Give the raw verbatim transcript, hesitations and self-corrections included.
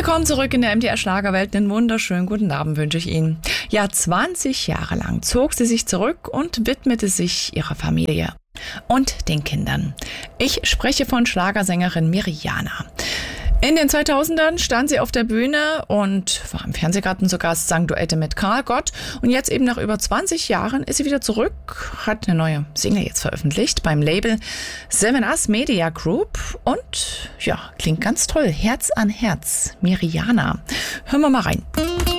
Willkommen zurück in der M D R Schlagerwelt. Einen wunderschönen guten Abend wünsche ich Ihnen. Ja, zwanzig Jahre lang zog sie sich zurück und widmete sich ihrer Familie und den Kindern. Ich spreche von Schlagersängerin Mirjana. In den zweitausendern stand sie auf der Bühne und war im Fernsehgarten zu Gast, sang Duette mit Karl Gott. Und jetzt eben nach über zwanzig Jahren ist sie wieder zurück, hat eine neue Single jetzt veröffentlicht beim Label Seven Us Media Group. Und ja, klingt ganz toll. Herz an Herz, Mirjana. Hören wir mal rein.